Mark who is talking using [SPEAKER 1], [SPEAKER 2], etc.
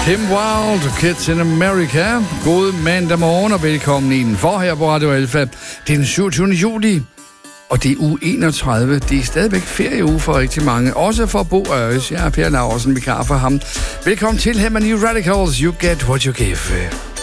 [SPEAKER 1] Kim Wilde, Kids in America. God mandag morgen og velkommen indenfor her på Radio Alfa. Det er den 27. juli, og det er uge 31. Det er stadigvæk ferieuge for rigtig mange, også for Bo Øres. Jeg er Per Laursen, vikar for ham. Velkommen til her med New Radicals. You get what you give.